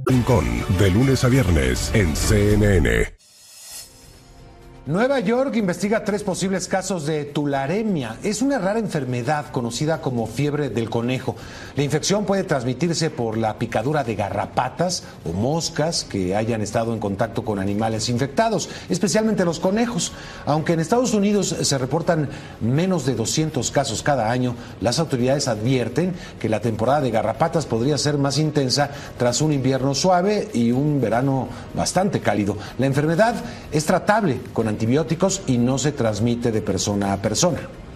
Rincón, de lunes a viernes en CNN. Nueva York investiga 3 posibles casos de tularemia. Es una rara enfermedad conocida como fiebre del conejo. La infección puede transmitirse por la picadura de garrapatas o moscas que hayan estado en contacto con animales infectados, especialmente los conejos. Aunque en Estados Unidos se reportan menos de 200 casos cada año, las autoridades advierten que la temporada de garrapatas podría ser más intensa tras un invierno suave y un verano bastante cálido. La enfermedad es tratable con antibióticos y no se transmite de persona a persona.